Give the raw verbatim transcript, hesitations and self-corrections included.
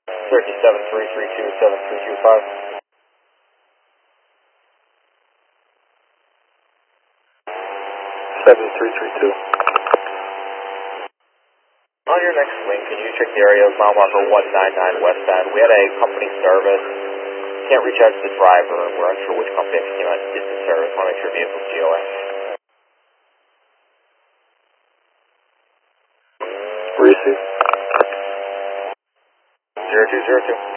thirty-seven three three two, seven three two five. seven three three two. On your next swing, can you check the area of mile marker one nine nine westbound? We had a company service. Can't reach out to the driver. We're unsure which company came out and did the service. Want to make sure vehicle's G O A. Receive. zero two zero two.